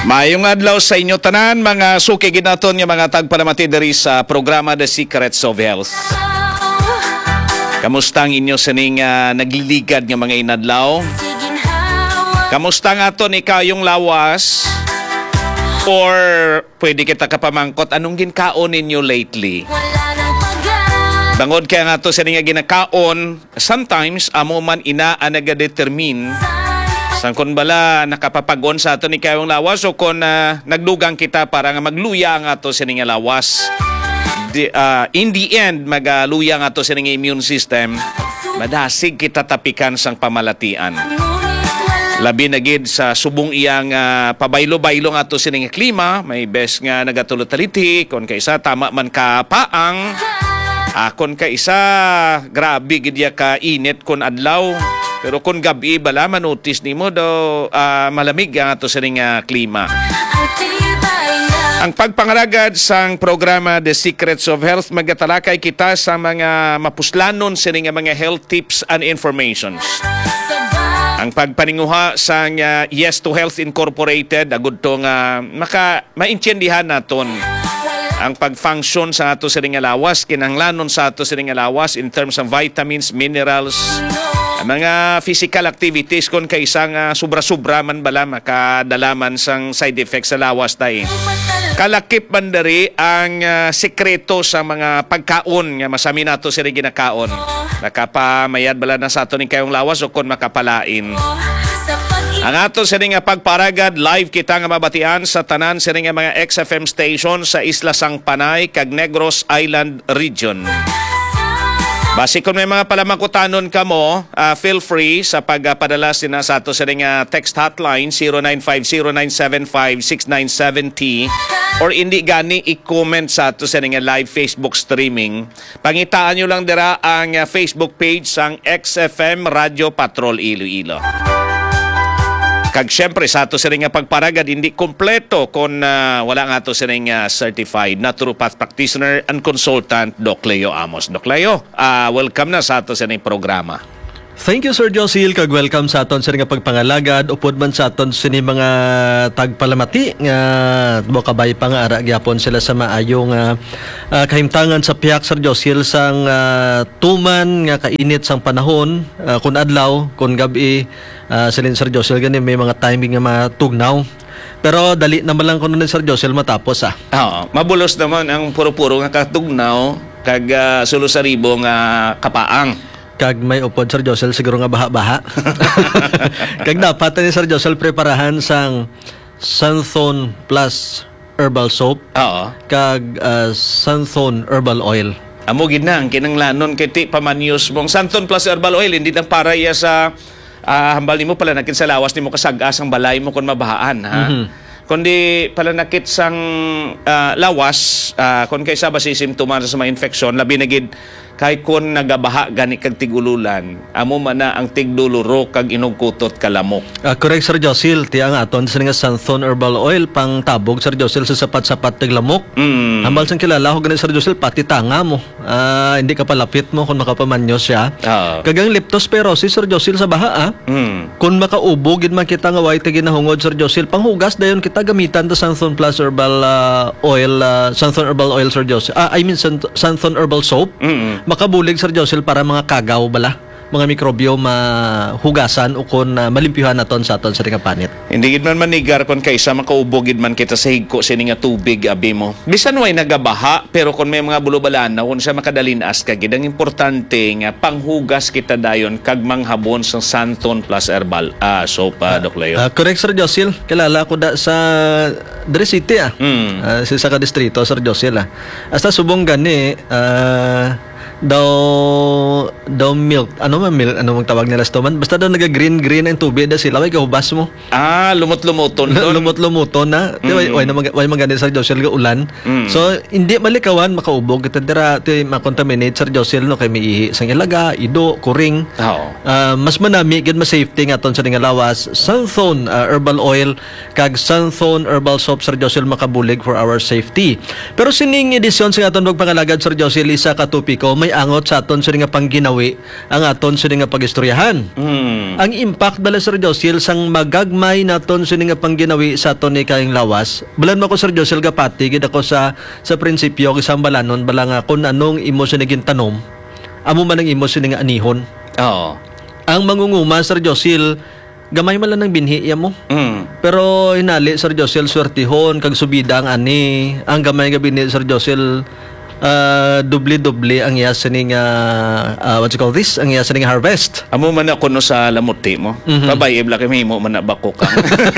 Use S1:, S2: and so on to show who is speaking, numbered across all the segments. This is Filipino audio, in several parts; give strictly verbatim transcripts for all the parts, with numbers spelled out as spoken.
S1: Maayong adlaw sa inyo tanan, mga suki ginaton nga mga tagpalamati diri sa programa The Secrets of Health. Kamusta ang inyo sining uh, nagliligad nga mga inadlaw? Kamusta nga to ni kayong lawas? Or pwede kita kapamangkot, anong ginkaon ninyo lately? Bangod kaya nga to sining nga ginakaon, sometimes amo man ina ang nagadetermine sang kon bala nakapapagon sa ato ni kayong lawas o kon uh, nagdugang kita para nga magluya nga ato sining nga lawas. Di, uh, in the end magaluya nga ato sining immune system, madasig kita tapikan sang pamalatian. Labi na gid sa subong iyang uh, pabaylo-baylo nga ato sining klima, may bes nga nagatulot-taliti kon kaysa tama man ka paang, uh, kon kaysa grabe gid ya ka init kon adlaw. Pero kung gabi bala manotis nimo daw uh, malamig ang ato sining uh, klima. Ang pagpangaragad sang programa The Secrets of Health, magatalakay kita sa mga mapuslanon sining mga health tips and informations. Ang pagpaninguha sang uh, Yes to Health Incorporated, agud to nga maka maintindihan naton ang pag-function sa ato sining lawas, kinahanglanon sa ato sining lawas in terms of vitamins, minerals, mga physical activities kon kay isang uh, sobra-sobra man bala makadalaman sang side effects sa lawas tay. Kalakip man dari ang uh, sekreto sa mga pagkaon nga masami nato sila ginakaon. Nakapamayad bala na sa ato ning kayong lawas o kon makapalain. Ang ato sila nga pagparagad, live kita nga mabatian sa tanan sila nga mga X F M station sa Isla Sangpanay kag Negros Island Region. Basi kung may mga palamangkutanon ka mo, uh, feel free sa pagpadala sina sa ato sa nga text hotline zero nine five zero nine seven five six nine seven zero or hindi gani i-comment sa ato sa nga live Facebook streaming. Pangitaan nyo lang dira ang uh, Facebook page sang X F M Radio Patrol Iloilo. Kag syempre sa ato sa nga pagparagad hindi kompleto kung uh, wala nga ato sa nga certified naturopath practitioner and consultant Doc Leo Amos. Doc Leo, uh, welcome na sa ato sa nga programa.
S2: Thank you Sir Josil, kag welcome sa aton sa nga pagpangalagad upod man sa aton sini mga tagpalamati nga bokabay pa nga ara gyapon sila sa maayong uh, uh, kahimtangan sa piyak Sir Josil sang uh, tuman nga kainit sang panahon, uh, kun adlaw kun gabi. Uh, silin Sir Josil gani may mga timing nga matugnaw. Pero dali naman lang kuno ni Sir Josil matapos ah.
S1: Oo, mabulos naman ang puro-puro nga katugnaw kag uh, sulo-saribo nga kapaang.
S2: Kag may upod Sir Josil siguro nga baha-baha. Kag dapat ni Sir Josil preparahan sang Santhon Plus Herbal Soap.
S1: Oo.
S2: Kag uh, Santhon Herbal Oil.
S1: Amo gid na ang kinanglanon kay ti pamanyos mong Santhon Plus Herbal Oil hindi lang para iya sa uh, hambal nimo pala nakit sa lawas nimo kasag-as ang balay mo kon mabahaan ha. Mm-hmm. Kundi pala nakit sang uh, lawas uh, kon kaysa ba si simptoman sa mga infeksyon labi na gid kay kun nagabaha gani kag tigululan amo man na ang tigduluro kag inugkutot kalamok. Uh,
S2: correct Sir Josil, ti ang aton sa nga Santhon Herbal Oil pang tabog Sir Josil sa sapat-sapat tiglamok. Mm. Hambal sang kilala ko gani Sir Josil pati tanga mo. Uh, hindi ka palapit mo kun makapamanyos siya. Uh. Kagang leptospirosis Sir Josil sa baha ah. Mm. Kun makaubo gid man kita nga way tigi nahungod Sir Josil panghugas dayon kita gamitan ta Santhon Plus Herbal uh, Oil, uh, Santhon Herbal Oil Sir Josil. Ah, I mean Santhon Herbal Soap. Mm-hmm. Makabulig Sir Josil para mga kagaw bala, mga mikrobyo mahugasan o kung uh, malimpyuhan naton sa aton sa ringa panit.
S1: Hindi gid man manigar kon kaysa makaubo gid man kita sa higko sini nga tubig abi mo. Bisan way nagabaha pero kon may mga bulubalaan na kun siya makadalinas ka gid ang importante nga panghugas kita dayon kag manghabon sa Santhon Plus Herbal uh, Soap uh, Doc Leo. Uh,
S2: correct Sir Josil, kilala ko da sa Dre City ah. Mm. Uh, sa sa distrito Sir Josil ah. Hasta subong gani uh, daw daw milk ano man milk ano mang tawag nila stoman basta daw naga green green ang tubig da sila way kahubas mo
S1: ah lumot-lumuton
S2: lumot-lumuton na mm. Di way na way maganda Sir Josil ga ulan mm. So hindi malikawan makaubog kita dira ti makontaminate Sir Josil no kay miihi sang ilaga ido kuring oh. uh, mas manami gid mas safety nga aton sa nga lawas Santhon uh, Herbal Oil kag Santhon Herbal Soap Sir Josil makabulig for our safety. Pero sining edisyon sa aton pagpangalagad Sir Josil isa ka topiko may angot sa aton sini nga pangginawi ang aton sini nga pagistoryahan.
S1: Mm.
S2: Ang impact bala Sir Josil sang magagmay naton sini nga pangginawi sa aton ni kaing lawas. Balan mo ko Sir Josil gapati gid ako sa sa prinsipyo isang balanon bala nga kun anong imo sini gintanom, amo man ang imo sini nga anihon.
S1: Oo.
S2: Ang mangunguma Sir Josil gamay man lang ng binhi iya mo.
S1: Mm.
S2: Pero hinali Sir Josil swertihon kag subida ang ani. Ang gamay nga binhi Sir Josil uh, doble-doble ang iya sini nga uh, what you call this? Ang iya sini nga harvest.
S1: Amo man ako no sa lamuti mo.
S2: Mhm.
S1: Babay ibla kay mo man na bako ka.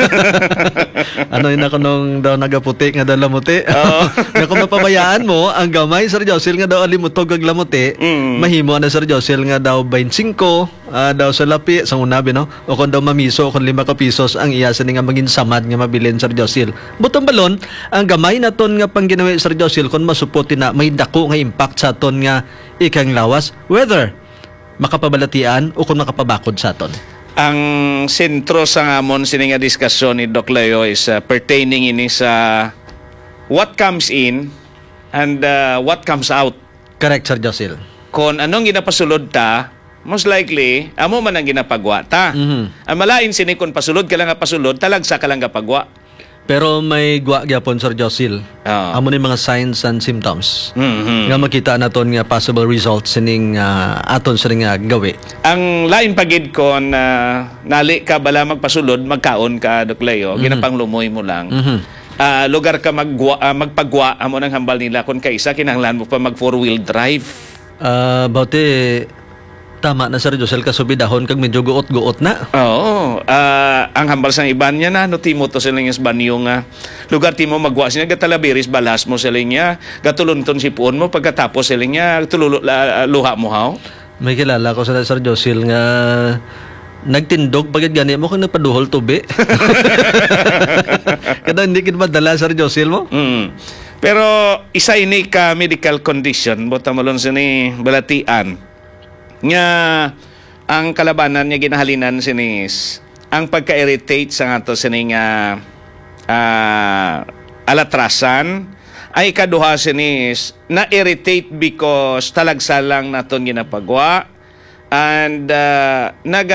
S2: Ano yun ako nung daw nagaputi nga daw lamuti.
S1: Oo.
S2: Nga kung mapabayaan mo, ang gamay Sir Josil nga daw alimutog kag lamuti,
S1: Mm.
S2: mahimo na Sir Josil nga daw twenty-five ah, daw sa lapi sa unabi no. O kung daw mamiso kung lima ka pisos ang iya sa nga maging samad nga mabilin Sir Josil. Butong balon, ang gamay naton nga pangginawi Sir Josil kung masuporti na may dako nga impact sa aton nga ikang lawas, whether makapabalatian o kung makapabakod sa aton.
S1: Ang sentro sa amon sini nga diskusyon ni Doc Leo is uh, pertaining ini sa what comes in and uh, what comes out.
S2: Correct Sir Josil.
S1: Kung anong ginapasulod ta, most likely amo man ang ginapagwa ta.
S2: Mhm.
S1: Ang malain sini kung pasulod ka lang nga pasulod, talagsa ka lang nga pagwa.
S2: Pero may gwa gyapon Sir Josil.
S1: Oo.
S2: Amo ni mga signs and symptoms.
S1: Mhm.
S2: Nga makita naton nga possible results sining uh, aton sa nga gawi.
S1: Ang lain pagid ko na nali ka bala magpasulod, magkaon ka Doc Leo, ginapanglumoy mo lang.
S2: Mhm.
S1: Ah, lugar ka magwa, ah, magpagwa amo ng hambal nila kung kaisa kinahanglan mo pa mag four wheel drive.
S2: Uh, bauti tama na Sir Josel kasubidahon kag medyo guot-guot na.
S1: Oo. Ah, ang hambal sang iban niya na no timo to sila nga banyo nga lugar timo magwa siya gatalabiris balas mo sila niya gatulunton si puon mo pagkatapos sila niya tululo la, luha mo haw.
S2: May kilala ko sa Sir Josel nga nagtindog pagid gani mo kung napaduhol tubi. Kada hindi kin madala Sir Josel mo.
S1: Mm. Pero isa ini ka medical condition bota malon sini balatian nga ang kalabanan niya ginahalinan sinis ang pagka-irritate sa ato sini nga ah, alatrasan ay kaduha sinis na-irritate because talagsa lang naton ginapagwa and uh,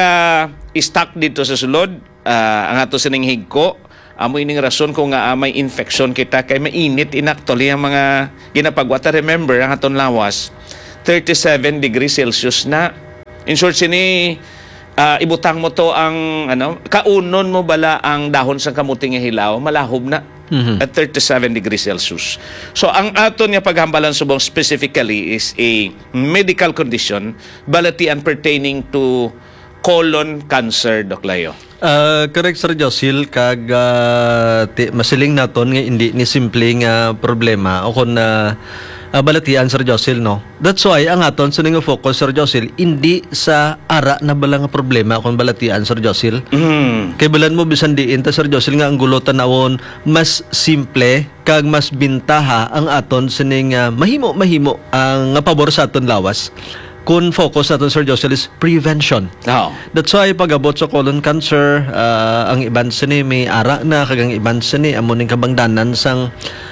S1: naga-stuck dito sa sulod uh, ang ato sining higko. Amo ining rason kung nga uh, may infection kita kay mainit inactually ang mga ginapagwa. Ta remember ang aton lawas thirty-seven degrees Celsius na. In short sini uh, ibutang mo to ang ano kaunon mo bala ang dahon sa kamuting nga hilaw malahob na
S2: Mhm.
S1: at thirty-seven degrees Celsius. So ang aton nga paghambalan subong specifically is a medical condition balatian pertaining to colon cancer Doc Leo.
S2: Uh, correct Sir Josil kag uh, ti, masiling naton nga hindi ni simple nga problema o kun na uh, balatian Sir Josil no. That's why ang aton sa nga focus Sir Josil hindi sa ara na bala nga problema kung balatian Sir Josil.
S1: Mm.
S2: Kay balan mo bisan diin ta Sir Josil nga ang gulotan nawon mas simple kag mas bintaha ang aton sining uh, mahimo mahimo ang nga pabor sa aton lawas. Kun focus natin Sir Josil is prevention.
S1: Oh.
S2: That's why pag-abot sa colon cancer, uh, ang iban sa ni may ara na, kagang iban sa ni, amo ning kabangdanan sang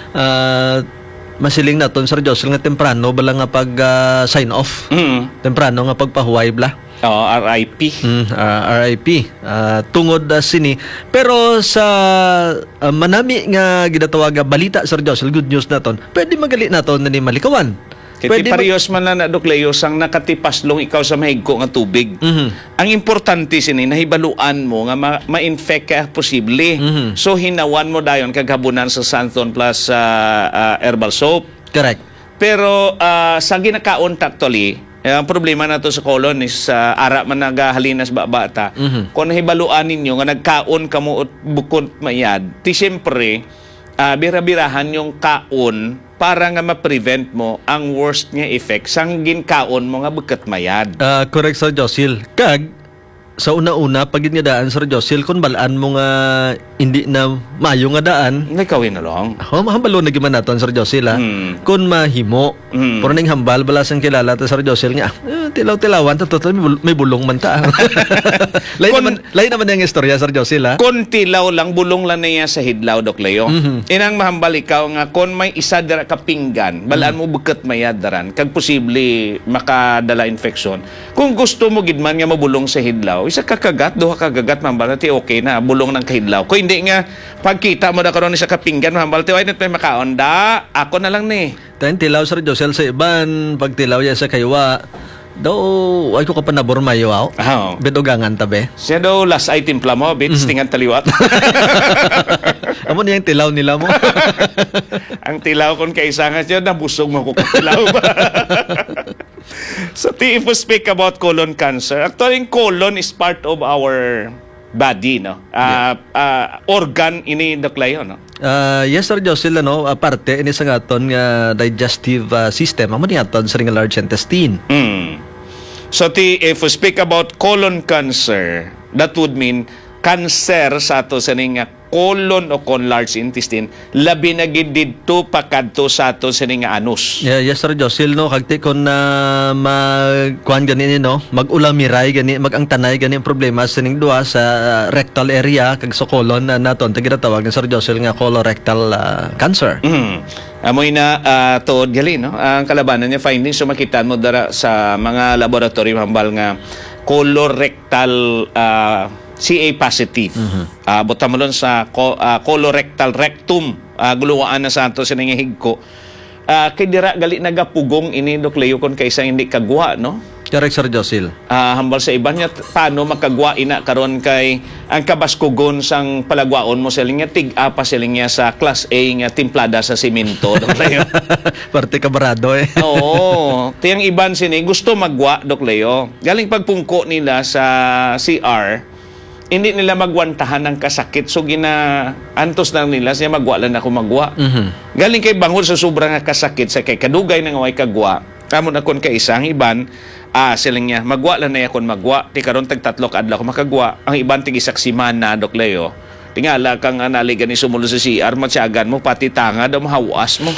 S2: uh, masiling naton Sir Josil nga temprano bala nga pag uh, sign off.
S1: Mm.
S2: Temprano nga pagpahuway bla.
S1: Oh, R I P.
S2: Mm, uh, R I P. Uh, tungod uh, sini. Pero sa uh, manami nga ginatawag nga balita Sir Josil, good news naton. Pwede magali naton na ni malikawan.
S1: Kaya
S2: Pwede
S1: parehas man na na Doc Leo sang nakatipaslong ikaw sa mahigko nga tubig.
S2: Mhm.
S1: Ang importante sini nahibaluan mo nga ma- ma-infect ka posible.
S2: Mhm.
S1: So hinawan mo dayon kaghabunan sa Santon plus uh, uh, herbal soap.
S2: Correct.
S1: Pero uh, sa ginakaon actually, eh, ang problema nato sa colon is uh, ara man nagahalinas ba bata.
S2: Mhm.
S1: Kung nahibaluan ninyo nga nagkaon kamo ut bukod mayad, ti syempre uh, bira-birahan yung kaon para nga ma-prevent mo ang worst nga effect sang ginkaon mo nga bukat mayad.
S2: Ah, correct Sir Josil. Kag sa una-una pag nga daan Sir Josil kun balaan mo nga hindi na mayo nga daan.
S1: Nakawin na lang.
S2: Oh, mahambalo na giman naton Sir Josil ha.
S1: Mm.
S2: Kun mahimo.
S1: Mm.
S2: Pero ning hambal balas ang kilala ta Sir Josil nga. Eh, tilaw-tilawan ta total may, bul- may bulong man ta. lain
S1: Kun-
S2: naman lain naman yung istorya Sir Josil ha.
S1: Kon tilaw lang, bulong lang niya sa hidlaw, Dok Leo.
S2: Mhm.
S1: Inang mahambal ikaw nga, kon may isa dira ka pinggan, balaan mo bukat mayadaran, kag posible makadala infeksyon. Kung gusto mo gidman nga mabulong sa hidlaw, isa ka kagat, duha ka kagat, mahambal, ti okay na, bulong ng kahidlaw. Kung hindi nga, pagkita mo na karon sa kapinggan, mahambal, ti, ay na't may makaon, da, ako na lang ni.
S2: Tayo tilaw Sir Josil sa iban pag tilaw ya sa kaywa. Daw ay ko ka pa nabor mayo aw.
S1: Oh.
S2: Bedogangan tabe.
S1: Siya daw last ay timpla mo, bits, tingan taliwat.
S2: Amo niya yung tilaw nila mo.
S1: Ang tilaw kon kaisa nga siya, nabusog mo ko tilaw. So, if we speak about colon cancer, actually, colon is part of our body, no? Uh, uh, organ ini Doklayo, no?
S2: Uh, yes Sir Josil ano, aparte ini sa aton nga digestive uh, system amo ni aton sa ring large intestine.
S1: Mm. So, ti, if we speak about colon cancer, that would mean cancer sa ato sa ning nga colon o con large intestine, labi na gid didto pakadto sa ato sa ning nga anus.
S2: Yeah, yes Sir Josil no, kagti kon na uh, magkuan gani no, magulamiray gani, magang tanay gani ang problema sa ning duha sa uh, rectal area kag sa colon na naton tagi tawag ni Sir Josil nga colorectal uh, cancer.
S1: Mm. Amoy na uh, tuod gali, no? Ang kalabanan niya findings, so makita mo dara sa mga laboratory hambal nga colorectal uh, C A positive. Mm-hmm. Uh, buta mo sa co- uh, colorectal rectum, uh, guluwaan na sa ato sa nangihigko. Uh, kay dira gali nagapugong ini Doklayo kon kaysa hindi kagwa, no?
S2: Correct Sir Josil.
S1: Uh, hambal sa iban niya, paano makagwa ina karon kay ang kabaskugon sang palagwaon mo sa linya tig-a pa sila niya sa class A nga timplada sa simento. Doklayo.
S2: Parte kabarado eh.
S1: Oo. Tiyang iban sini gusto magwa, Doklayo. Galing pagpungko nila sa C R, hindi nila magwantahan ng kasakit. So, gina antos lang nila siya magwa lang ako magwa.
S2: Mhm.
S1: Galing kay bangol sa sobrang nga kasakit sa kay kadugay na nga way kagwa. Kamo na kon kay isang iban, ah, silang niya, magwa lang na kon magwa. Ti karon tag tatlo ka adlaw ko makagwa. Ang iban tig isak simana, Doklayo. Tingala kang analigan ni sumulo sa C R, matsyagan mo, pati tanga, daw mahawas mo.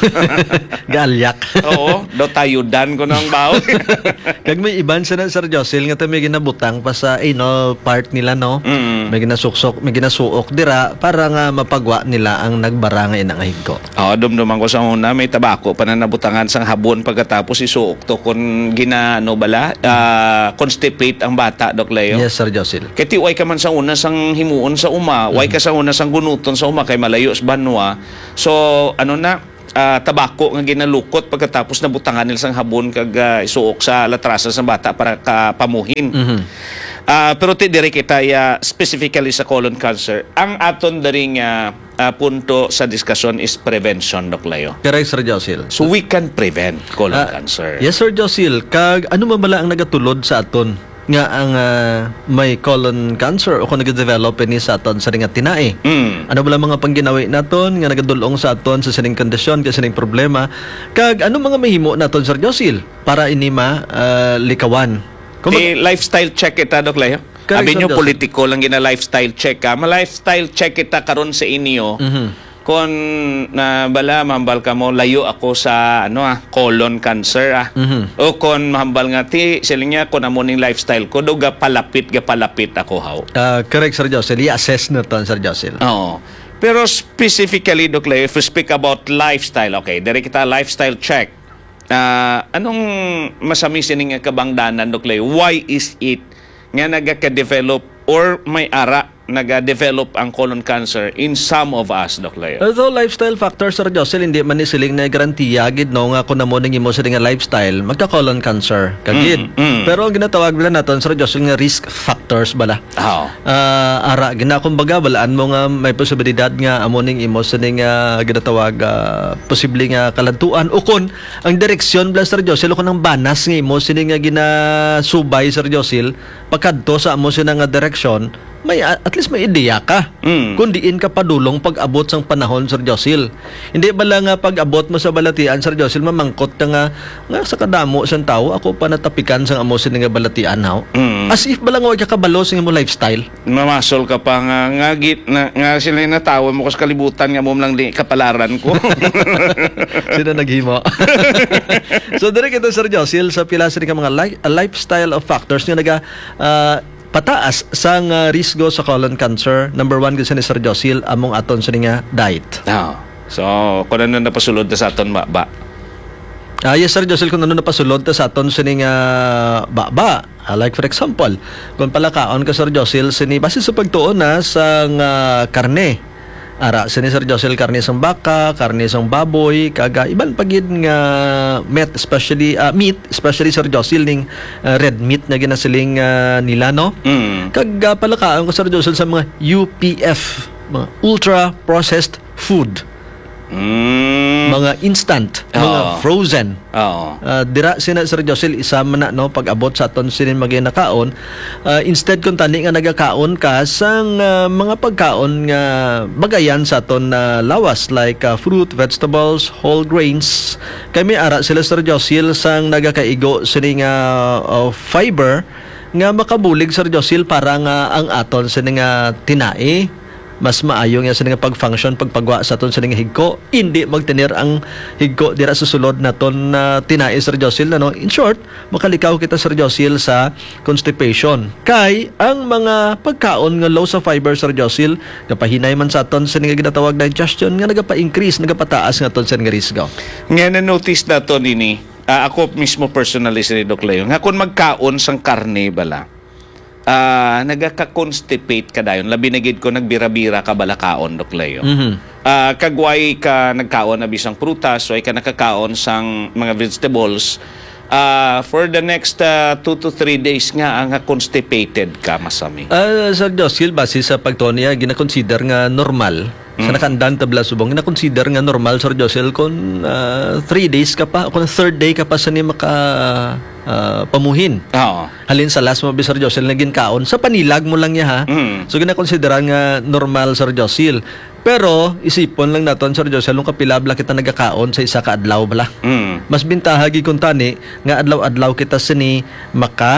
S2: Galyak.
S1: Oo, daw tayudan ko ng bawo.
S2: Kag may iban sa Sir Josil nga ta may ginabutang pa sa eh, no, part nila no.
S1: Mm.
S2: May ginasuksok, may ginasuok dira para nga mapagwa nila ang nagbarangay ng ahigko.
S1: Oo, dumduman ko sa una, may tabako pa na nabutangan sang habon pagkatapos isuok to kung gina, ano bala, uh, constipate ang bata, Doklayo.
S2: Yes Sir Josil.
S1: Kaya ti, way ka man sa una sang himuon sa uma, way ka sa una sang gunuton sa uma, kay malayo sa banwa. So, ano na, uh, tabako nga ginalukot pagkatapos nabutangan nila sang habon kag uh, isuok sa latrasa sa bata para kapamuhin.
S2: Mhm.
S1: Uh, pero ti diri kita ya specifically sa colon cancer, ang aton daring uh, uh, punto sa diskusyon is prevention, Doklayo.
S2: Correct Sir Josil.
S1: So we can prevent colon
S2: Ah,
S1: cancer.
S2: Yes Sir Josil, kag ano man bala ang nagatulod sa aton nga ang ah, may colon cancer o kung nag-develop ni sa aton sa ring at tinae.
S1: Mm.
S2: Ano bala mga pangginawi naton nga nagadulong sa aton sa sining kondisyon kasi sining problema kag ano mga mahimo naton Sir Josil para ini ma ah, likawan. Kung
S1: Di lifestyle check kita, Doklayo.
S2: Correct,
S1: Abi
S2: Sir
S1: nyo,
S2: Joseph.
S1: politiko lang gina lifestyle check ka. Ma-lifestyle check kita karon sa inyo.
S2: Mhm.
S1: Kung na bala, mahambal ka mo, layo ako sa ano ah, colon cancer ah.
S2: Mhm.
S1: O kung mahambal nga, ti, sila niya, kung amo ning lifestyle ko, do ga palapit, ga palapit ako haw.
S2: Ah, correct Sir Josil, i-assess na ton Sir Josil.
S1: Oo. Pero specifically, Doklayo, if we speak about lifestyle, okay, dari kita lifestyle check. Ah, anong masami sining nga kabangdanan, Doklayo? Why is it nga nagaka-develop or may ara naga-develop ang colon cancer in some of us, Doklayo?
S2: Although lifestyle factors Sir Josil hindi man ni siling na garantiya gid no nga kun amo ning imo sa nga lifestyle magka colon cancer kagid.
S1: Mm, mm.
S2: Pero ang ginatawag bala naton Sir Josil nga risk factors bala.
S1: Oo.
S2: Ah, ara gina kumbaga balaan mo nga may posibilidad nga amo ning imo sa ning uh, ginatawag ah, posible nga kalantuan o kun ang direksyon bala Sir Josil kun ang banas nga imo sining nga ginasubay Sir Josil pagkadto sa amo sina nga direksyon may at least may ideya ka.
S1: Mm.
S2: Kung diin ka padulong pag-abot sang panahon Sir Josil. Hindi bala nga pag-abot mo sa balatian Sir Josil mamangkot ka nga nga sa kadamo sang tao ako pa natapikan sang amo sini nga balatian haw.
S1: Mm.
S2: As if bala nga way ka kabalo sa imong lifestyle.
S1: Mamasol ka pa nga, nga, git, na, nga sila yung natawa mo kas kalibutan nga mo lang di kapalaran ko.
S2: Sino naghimo? So dire kita Sir Josil sa pila sa mga li- uh, lifestyle of factors nga naga uh, pataas sa nga risgo sa colon cancer. Number one kasi ni Sir Josil among aton sa nga diet.
S1: Oh. So, kung ano napasulod na sa aton ba? ba?
S2: Ah, yes, Sir Josil, kung ano napasulod ta sa aton sining uh, baba. Uh, like for example, kung palakaon ka Sir Josil, sini base sa pagtuon na sa uh, karne. Ara, sini Sir Josil, karne sang baka, karne sang baboy, kaga iban pagid nga meat, especially uh, meat, especially Sir Josil ning uh, red meat nga ginasiling uh, nila no.
S1: Mm.
S2: Kaga palakaon ka Sir Josil sa mga U P F, mga ultra processed food.
S1: Mm.
S2: Mga instant,
S1: Oo.
S2: mga frozen.
S1: Oo.
S2: Uh, dira sina Sir Josil isa man na no pag-abot sa aton sinin maginakaon uh, instead kung tani nga nagakaon ka sang uh, mga pagkaon nga bagayan sa aton uh, lawas like uh, fruit, vegetables, whole grains kami ara sila Sir Josil sang nagakaigo sini nga uh, fiber nga makabulig Sir Josil para nga ang aton sini nga tinai mas maayo nga sa nga pag-function pagpagwa sa aton sa nga higko hindi magtener ang higko dira sa sulod naton na uh, tinai Sir Josil na no in short makalikaw kita Sir Josil sa constipation kay ang mga pagkaon nga low sa fiber Sir Josil kapahinay man sa aton sa nga ginatawag na digestion nga nagapa-increase nagapataas nga aton sa nga risgo
S1: Nga na-notice na to nini uh, ako mismo personally si Doc Leo nga kung magkaon sang karne bala Ah, uh, nagaka-constipate ka dayon labi na gid ko nagbira-bira ka balakaon Doc Leo.
S2: Mhm.
S1: Ah, uh, kagway ka nagkaon na bisang prutas, way ka nakakaon sang mga vegetables. Ah, uh, for the next uh, two to three days nga ang constipated ka masami.
S2: Uh, Sir Josil, base sa pagtuon niya, gina-consider nga normal. Mm. Sa nakandan tabla subong, gina-consider nga normal, Sir Josil, kung uh, three days ka pa, kung third day ka pa sa ni maka uh, pamuhin.
S1: Oo.
S2: Halin sa last mo, Sir Josil, naging kaon. Sa panilag mo lang niya, ha?
S1: Mm.
S2: So, gina-consider nga normal, Sir Josil. Pero, isipon lang naton, Sir Josil, nung kapilabla kita nagakaon sa isa ka adlaw bala.
S1: Mm.
S2: Mas bintahagi kung tani nga adlaw-adlaw kita sini maka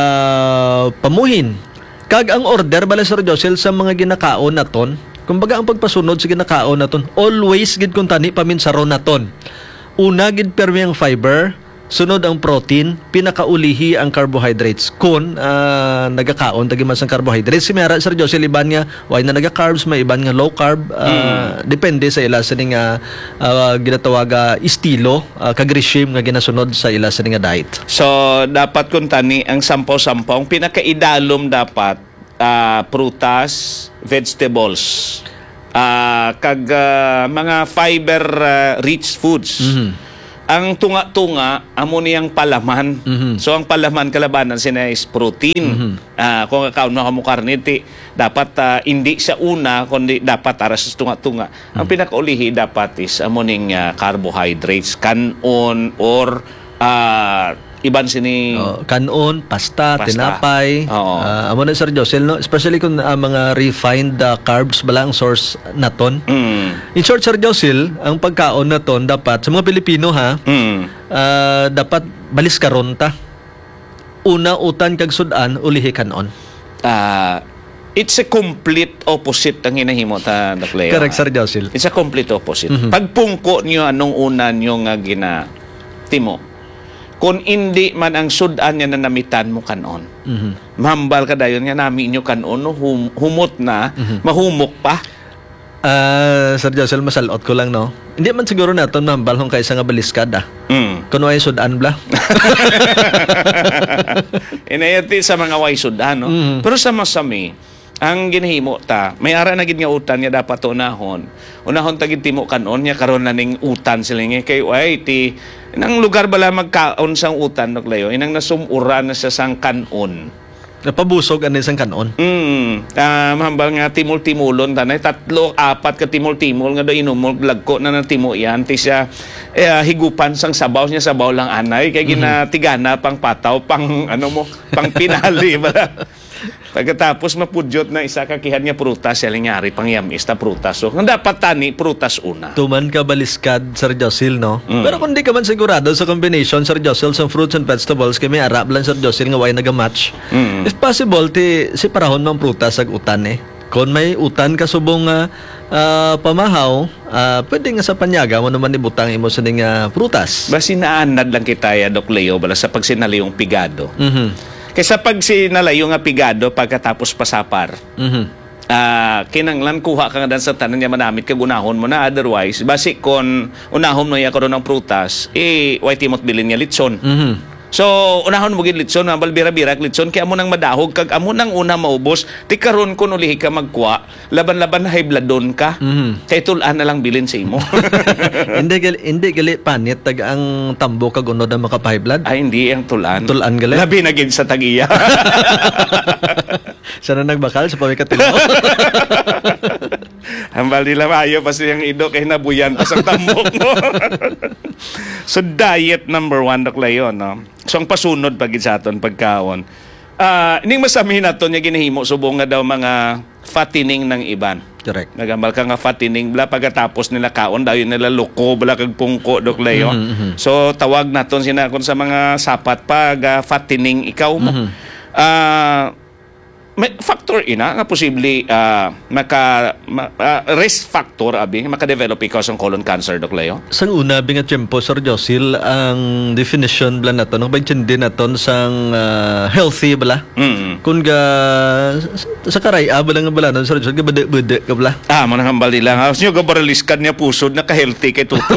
S2: uh, pamuhin. Kag ang order bala Sir Josil sa mga ginakaon naton. Kumbaga ang pagpasunod sa ginakaon naton, always gid kung tani paminsaron naton. Una gid permi ang fiber, sunod ang protein, pinakaulihi ang carbohydrates. Kung uh, nagakaon tagi mas ang carbohydrates, si Mera Sir Josil iban nga why na naga-carbs, may iban nga low carb, uh, mm. depende sa ila sa nga uh, ginatawag uh, estilo, uh, kag regime nga ginasunod sa ila sa nga diet.
S1: So, dapat kung tani ang sampaw-sampaw, ang pinakaidalom dapat uh, prutas, vegetables, uh, kag uh, mga fiber-rich uh, foods.
S2: Mm-hmm.
S1: Ang tunga-tunga, amo niyang palaman.
S2: Mm-hmm.
S1: So, ang palaman kalabanan sina is protein. Mm-hmm. Uh, kung kakaon mo kamo karne, ti, dapat uh, hindi sa una, kundi dapat aras sa tunga-tunga. Mm-hmm. Ang pinakaulihi dapat is amo ning uh, carbohydrates, kanon or uh, iban sini
S2: oh, kanon, pasta,
S1: Pasta.
S2: tinapay.
S1: Oo.
S2: Uh, amo na Sir Josil, no? Especially kung uh, mga refined uh, carbs bala ang source naton.
S1: mm,
S2: In short, Sir Josil, ang pagkaon naton dapat sa mga Pilipino ha,
S1: mm,
S2: uh, dapat balis karon ta. Una utan kag sudan ulihi kanon.
S1: uh, it's a complete opposite ang hinahimo ta Doc Leo.
S2: Correct, Sir Josil.
S1: It's a complete opposite.
S2: Mhm.
S1: Pagpungko niyo anong una niyo nga gina timo. Kung hindi man ang sudan niya na namitan mo kanon.
S2: Mhm.
S1: Mahambal ka dayon nga nami inyo kanon no, hum, humot na,
S2: Mhm.
S1: mahumok pa.
S2: Uh, Sir Josil, masalot ko lang, no? Hindi man siguro naton mambal kung kaysa nga baliskada.
S1: Mm.
S2: Kuno ay sudan bla.
S1: Inayati sa mga way sudan, no?
S2: Mhm.
S1: Pero sa masami, ang ginahimo ta, may ara na gid nga utan nga dapat unahon. Unahon ta gid timo kanon nya karon na ning utan sila nga kay way ti nang lugar bala magkaon sang utan Doc Leo, inang nasumuran na sa sang kanon.
S2: Napabusog ani sang kanon.
S1: Mm, ah mahambal nga timol-timulon tanay tatlo apat ka timol-timol nga do inumol lagko na ng timo yan ti siya eh, higupan sang sabaw niya sabaw lang anay kay ginatigana pang pataw pang ano mo pang pinali bala. Pagkatapos mapudyot na isa kakihan niya prutas, siya nangyari pangyamis na prutas. So, ang dapat tani, prutas una.
S2: Tuman ka baliskad, Sir Josil, no? Mm. Pero kung di ka man sigurado sa combination, Sir Josil, sa fruits and vegetables, kaya may arap lang, Sir Josil, nga way nagamatch. Mm. If possible, ti, si parahon mang prutas ag utan eh. Kung may utan ka subong uh, uh, pamahaw, uh, pwede nga sa panyaga mo naman ibutang imo sa ning uh, prutas.
S1: Basi naanad lang kita ya, Doc Leo, bala sa pagsinaliyong pigado.
S2: Mhm.
S1: Kaysa pag sinalayo nga pigado pagkatapos pasapar,
S2: Mhm.
S1: uh, kinanglan kuha ka nga dan sa tanan niya manamit kag unahon mo na, otherwise basi kon unahon mo ya karon ng prutas eh way timot bilin nga litson.
S2: Mhm.
S1: So unahon mo gid litson, ambal bira-bira litson kay amo nang madahog kag amo nang una maubos ti karon kun ulihi ka magkuha laban-laban high bloodon ka.
S2: Mhm.
S1: Kay tulan na lang bilin sa imo.
S2: hindi gali hindi gali panit tag ang tambo kag unod ang maka-high blood.
S1: Ay hindi ang tulan.
S2: Tulan gali.
S1: Labi na gid sa tagiya.
S2: Sana nagbakal sa pamikatilo.
S1: Hambal nila maayo pa siyang ido kay nabuyan pa sa tambok mo. So diet number one, Doc Leo, no? So ang pasunod pag sa aton pagkaon. Ah, uh, ning masamin naton nga ginahimo subong nga daw mga fattening ng iban.
S2: Correct.
S1: Nagambal ka nga fattening bla pagkatapos nila kaon daw yun nila luko bla kag pungko, Doc Leo.
S2: Mm-hmm.
S1: So tawag naton sina kon sa mga sapat pag uh, fattening ikaw mo.
S2: Mm-hmm.
S1: Ah, uh, may factor ina nga posible uh, maka ma, uh, risk factor abi maka-develop ikaw sa colon cancer, Doc Leo.
S2: Sang una binga tiyempo, Sir Josil, ang definition bala naton, ang bagyan din naton sang uh, healthy bala.
S1: Mm.
S2: Kung ga sa karay aba lang bala non, Sir Josil, ga bede-bede ka bala.
S1: Ah, mo nang hambal nila. Halos nyo gabaraliskan niya pusod na ka-healthy kay tuto.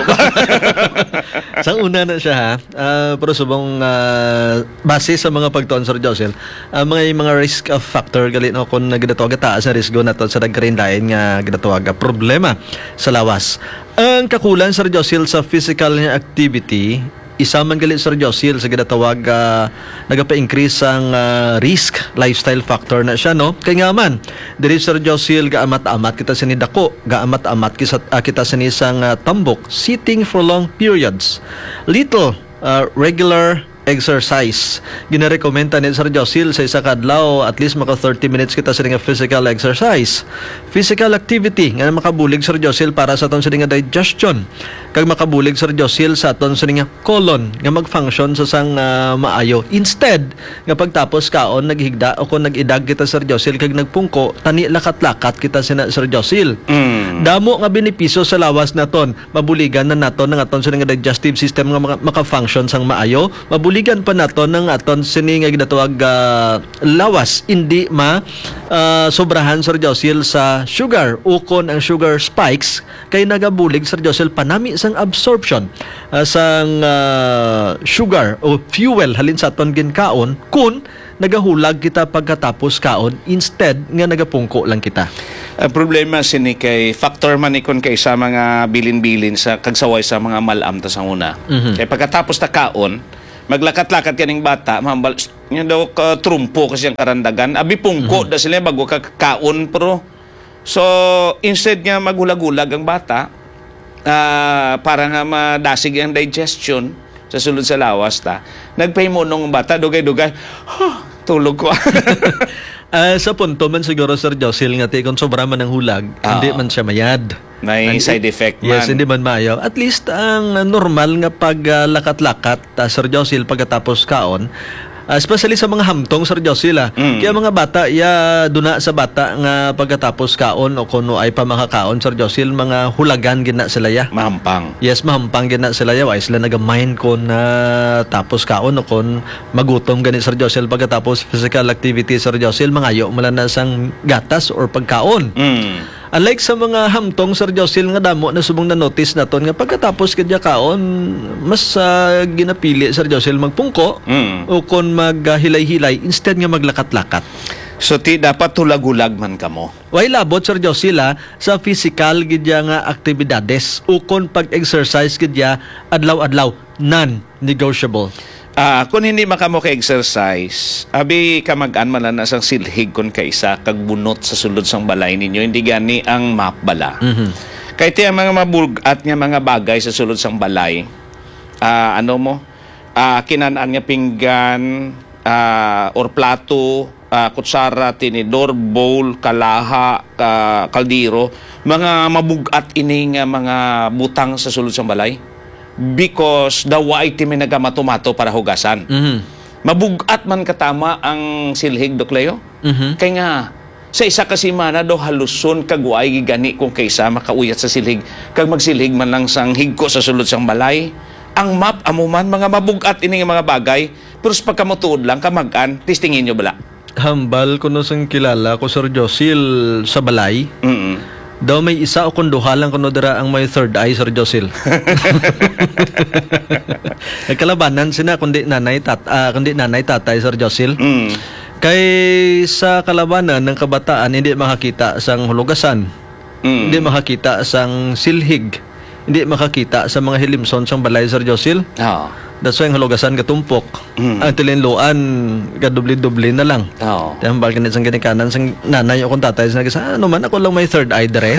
S2: Sang una na siya ha. Uh, pero subong uh, base sa mga pagtuon, Sir Josil, uh, mga mga risk of factor gali no kung nagdatuwag taas sa risgo naton sa nagkarin lain nga ginatuwag problema sa lawas. Ang kakulan, Sir Josil, sa physical nga activity isa man gali, Sir Josil, sa ginatawag uh, nagapa-increase ang uh, risk lifestyle factor na siya, no? Kaya nga man diri, Sir Josil, gaamat-amat kita sini dako, gaamat-amat kita, uh, kita sini sang uh, tambok, sitting for long periods, little uh, regular exercise. Ginarekomenda ni Sir Josil sa isa kadlaw at least maka thirty minutes kita sa nga physical exercise. Physical activity nga makabulig, Sir Josil, para sa aton sa nga digestion. Kag makabulig, Sir Josil, sa aton sa nga colon nga mag-function sa sang uh, maayo. Instead nga pagtapos kaon naghigda o kung nag-idag kita, Sir Josil, kag nagpungko tani lakat-lakat kita sina, Sir Josil. Mm. Damo nga benepisyo sa lawas naton. Mabuligan na naton ng aton sa nga digestive system nga maka-function sang maayo. Mabuligan pa naton ng aton sini nga ginatawag uh, lawas hindi ma uh, sobrahan, Sir Josil, sa sugar ukon ang sugar spikes kay nagabulig, Sir Josil, panami sang absorption uh, sang uh, sugar o fuel halin sa aton ginkaon kun nagahulag kita pagkatapos kaon instead nga nagapungko lang kita.
S1: Ang problema sini kay factor man ikon kay sa mga bilin-bilin sa kagsaway sa mga malam ta sang una. Mm-hmm. Kay pagkatapos ta kaon maglakat-lakat kaning bata, mahambal nya daw ka trumpo kasi ang karandagan. Abi pungko mm-hmm. da sila bago ka kaon pro. So instead nga maghulag-hulag ang bata, uh, para nga madasig ang digestion sa sulod sa lawas ta. Nagpahimonong bata dugay-dugay. Huh, tulog ko.
S2: Uh, sa punto man siguro, Sir Josil, nga ti kung sobra man ang hulag, uh, hindi man siya mayad.
S1: May and side effect man.
S2: Yes, hindi man maayaw. At least ang uh, normal nga paglakat-lakat, uh, Sir Josil, pagkatapos kaon, uh, especially sa mga hamtong, Sir Josil, ah. Mm. Kaya mga bata, ya duna sa bata nga pagkatapos kaon o kuno ay pa makakaon, Sir Josil, mga hulagan gina sila ya.
S1: Mahampang.
S2: Yes, mahampang gina sila ya. Ay sila nagamind ko na tapos kaon o kun magutom ganit, Sir Josil, pagkatapos physical activity, Sir Josil, mangayo mula na sang gatas or pagkaon. Mm. Unlike sa mga hamtong, Sir Josil, nga damo na subong na notice naton nga pagkatapos kadya kaon mas uh, ginapili, Sir Josil, magpungko mm. o kon maghilay-hilay uh, instead nga maglakat-lakat.
S1: So ti dapat hulag-hulag man kamo.
S2: Way labot, Sir Josil, ah, sa physical gidya nga aktibidades o kon pag-exercise gidya adlaw-adlaw non-negotiable.
S1: Ah, uh, kung hindi makamo ka exercise, abi ka mag-an man na sang silhig kon kaisa kag bunot sa sulod sang balay ninyo, hindi gani ang map bala. Mm-hmm. Kay ti ang mga mabugat nga mga bagay sa sulod sang balay, ah uh, ano mo, ah uh, kinanaan nga pinggan, ah uh, or plato, ah, kutsara, tinidor, bowl, kalaha, ka, kaldero, mga mabugat ini nga mga butang sa sulod sa balay because dawa iti may nagamatomato para hugasan.
S2: Mhm.
S1: Mabugat man katama ang silhig, Dok Leo.
S2: Mhm.
S1: Kaya nga, sa isa kasi mana do haluson kagway gigani kung kaysa makauyat sa silhig kag magsilhig man lang sang higko sa sulod sang balay. Ang map amuman mga mabugat ini nga mga bagay pero sa pagkamutuod lang kamagan tistingin nyo bala.
S2: Hambal ko no sang kilala ko Sir Josil sa balay.
S1: Mm.
S2: Daw may isa o kundo halang kuno dira ang may third eye Sir Josil. Nagkalabanan sina kundi nanay tat ah, kundi nanay tatay Sir Josil.
S1: Mm.
S2: Kay sa kalabanan ng kabataan hindi makakita sang hulugasan.
S1: Mm.
S2: Hindi makakita sang silhig. Hindi makakita sa mga hilimson sang balay Sir Josil.
S1: Oh.
S2: That's why ang hulugasan katumpok.
S1: Mm.
S2: Ang tilinluan kadubli-dubli na lang.
S1: Oh.
S2: Kaya hambal ganit sang ginikanan sang nanay o kung tatay sa nagisa, ano man ako lang may third eye dire.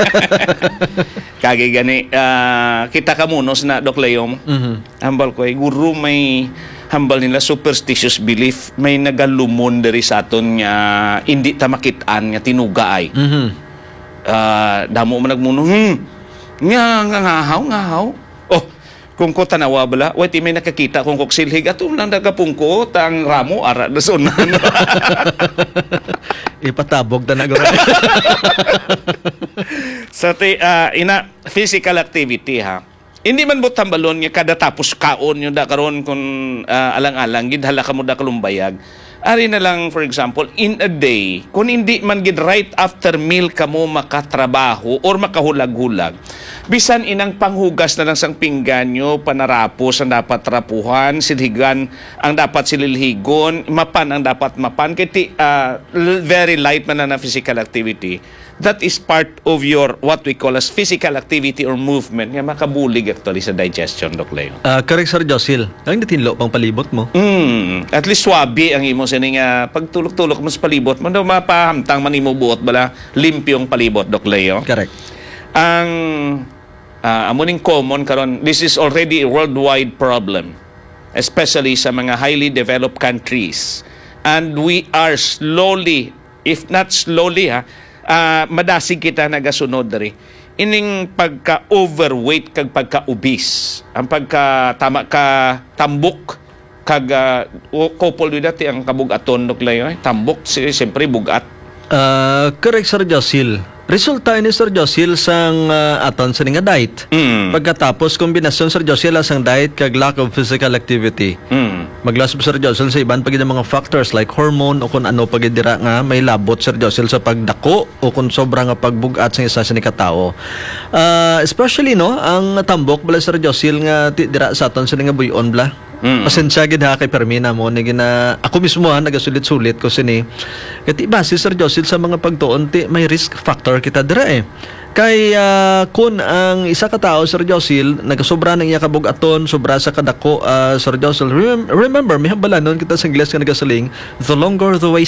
S1: Kagi gani ah, kita kamunos na Dok Leong.
S2: Mhm.
S1: Hambal ko ay guru may hambal nila superstitious belief may nagalumon diri sa aton nga hindi ta makitaan nga tinuga ay.
S2: Mhm.
S1: Ah, damo man nagmuno hmm nga nga ngahaw ngahaw oh kung ko tanawa bala wait may nakakita kung kok silhig ato lang nagapungko tang ramo ara dasunan.
S2: Ipatabog ta na guro.
S1: Sa ti ah, ina physical activity ha. Hindi man mo tambalon nga kada tapos kaon yung da karon kung ah, alang-alang gid hala ka mo da kalumbayag. Ari na lang for example in a day kung hindi man gid right after meal ka mo makatrabaho or makahulag-hulag bisan inang panghugas na lang sang pinggan nyo panarapos ang dapat rapuhan silhigan ang dapat sililhigon mapan ang dapat mapan kiti ah, l- very light man na, na physical activity. That is part of your what we call as physical activity or movement nga makabulig actually sa digestion, Dok Leo.
S2: Ah, correct Sir Josil. Ang natinlo pang palibot mo.
S1: Mm, at least swabe ang imo sining nga pagtulok-tulok mo sa palibot mo daw mapahamtang man imo buot bala limpyong palibot, Dok Leo.
S2: Correct.
S1: Ang ah, amuning common karon this is already a worldwide problem especially sa mga highly developed countries and we are slowly if not slowly ha uh, madasig kita nagasunod diri ining pagka-overweight kag pagka-obese ang pagka-tama ka tambok kag uh, couple with that ang kabugaton Dok Leo eh. Tambok si siyempre bugat.
S2: Ah, correct Sir Josil. Resulta ni Sir Josil sang ah, aton sa nga diet.
S1: Mm.
S2: Pagkatapos kombinasyon Sir Josil sang diet kag lack of physical activity.
S1: Mm.
S2: Maglasop Sir Josil sa iban pagid mga factors like hormone o kung ano pagid dira nga may labot Sir Josil sa pagdako o kung sobra nga pagbugat sa isa sa ni katao. Ah, especially no ang tambok bala Sir Josil nga ti, dira sa aton sa nga buyon bla.
S1: Mm.
S2: Pasensya gid ha kay Permina mo ni gina ako mismo ha nagasulit-sulit ko sini. Kati base Sir Josil sa mga pagtuon ti may risk factor kita dira eh. Kay ah, kun ang isa ka tawo Sir Josil nagasobra ng iya kabugaton sobra sa kadako ah, Sir Josil remem- remember may hambalanon kita sa Ingles nga nagasaling the longer the way